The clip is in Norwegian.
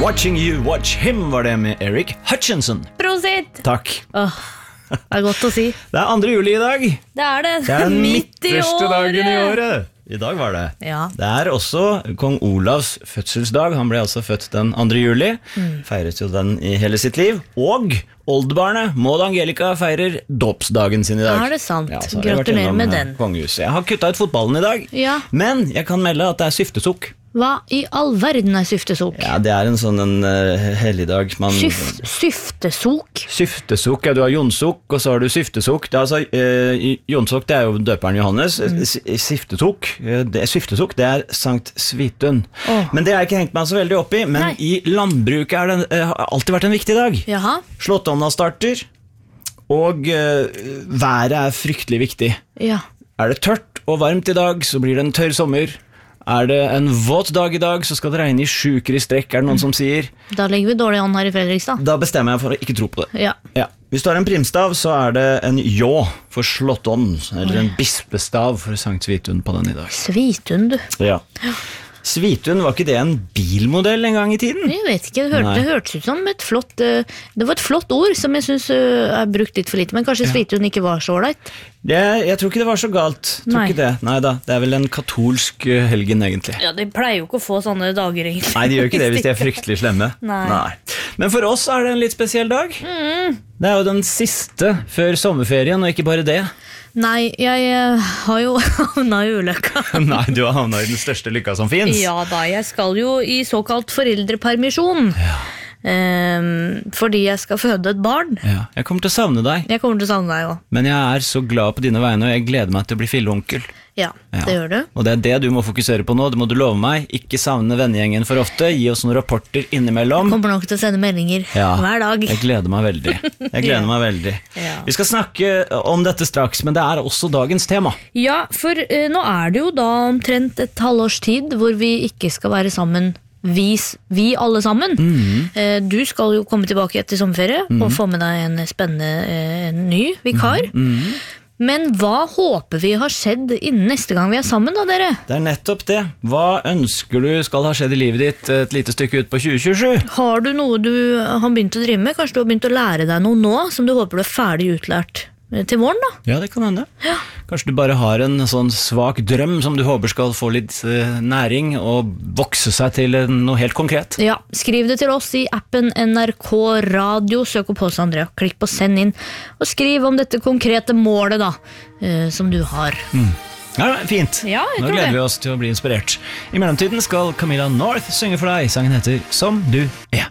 Watching You, Watch Him var det med Eric Hutchinson. Prosit! Takk. Det er godt å si. Det er 2. juli I dag. Det er det. Det er den Midt i midterste dagen I året. året. I dag var det. Ja. Det er også kong Olavs fødselsdag. Han ble altså født den 2. juli. Feiret jo den I hele sitt liv. Og oldebarnet Maud Angelica feirer dåpsdagen sin I dag. Er det sant? Ja, så har jeg vært Gratulerer innom, med den. Kongehuset. Jeg har kuttet ut fotballen I dag. Ja. Men jeg kan melde at det er syftesukk. Hva I all verden er syftesok? Ja, det er en sånn helligdag. Syftesok? Syftesukk, ja, du har jonsukk, og så har du syftesukk. Det er altså, jonsukk, det er jo døperen Johannes. Syftesukk, syftesukk, det er Sankt Svitun. Men det har jeg ikke hengt meg så veldig opp I, men Nei. I landbruket har det alltid vært en viktig dag. Jaha. Slåttonna starter, og været er fryktelig viktig. Ja. Er det tørt og varmt I dag, så blir det en tørr sommer. Er det en våt dag I dag, så skal det regne I 7 uker I strekk, er det noen som sier. Da legger vi dårlig an her I Fredrikstad. Da bestemmer jeg for å ikke tro på det. Ja. Ja. Hvis du har en primstav, så er det en jå for slåtton, eller en bispestav for Sankt Svitun på den I dag. Svitun, du. Ja. Svitun, var ikke det en bilmodell en gang I tiden? Jeg vet ikke, det hørtes ut som et flott det var et flott ord som jeg synes er brukt litt for lite, men kanskje Svitun ikke var så ålreit. Jeg tror ikke det var så galt. Nei. Ikke det. Neida, det er vel en katolsk helgen egentlig. Ja, de pleier jo ikke å få sånne dager egentlig. Nei, de gjør ikke det hvis de er fryktelig slemme. Nei. Men for oss er det en litt spesiell dag. Det er jo den siste før sommerferien, og ikke bare det. Nei, jeg har jo havnet I ulykka. Nei, du har havnet I den største lykka som finnes. Ja da, jeg skal jo I såkalt foreldrepermisjon. Fordi jeg skal føde et barn. Ja, jeg kommer til å savne deg. Jeg kommer til å savne deg også. Men jeg er så glad på dine vegne, og jeg gleder meg til å bli filleonkel. Ja, det gjør du. Og det er det du må fokusere på nå, det må du love meg. Ikke savne vennegjengen for ofte, gi oss noen rapporter innimellom. Kommer nok til å sende meldinger hver dag. Jeg gleder meg veldig. Jeg gleder meg veldig. Ja. Vi skal snakke om dette straks, men det er også dagens tema. Ja, for nå er det jo da omtrent et halvårs tid hvor vi ikke skal være sammen. Vi alle sammen. Du skal jo komme tilbake etter sommerferie og få med deg en spennende ny vikar. Men hva håper vi har skjedd innen neste gang vi er sammen da, dere? Det er nettopp det. Hva ønsker du skal ha skjedd I livet ditt et lite stykke ut på 2027? Har du noe du har begynt å drive med? Kanskje du har begynt å lære deg noe nå som du håper du er ferdig utlært til våren da? Ja, det kan hende. Kanskje du bare har en sånn svak drøm som du håper skal få litt næring og vokse seg til noe helt konkret. Ja, skriv det til oss I appen NRK Radio, søk opp hos Andrea, klikk på send inn, og skriv om dette konkrete målet da, som du har. Ja, fint. Ja, jeg Nå tror gleder det. vi oss til å bli inspirert. I mellomtiden skal Camilla North synge for deg. Sangen heter Som du er.